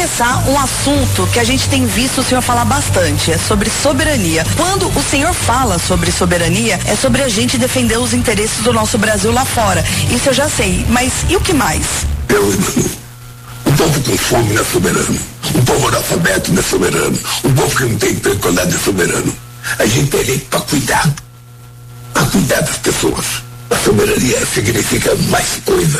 começar, um assunto que a gente tem visto o senhor falar bastante, é sobre soberania. Quando o senhor fala sobre soberania, é sobre a gente defender os interesses do nosso Brasil lá fora. Isso eu já sei, mas e o que mais? O povo com fome não é soberano. O povo analfabeto não é soberano. O povo que não tem emprego não é soberano. A gente é eleito para cuidar das pessoas. A soberania significa mais coisa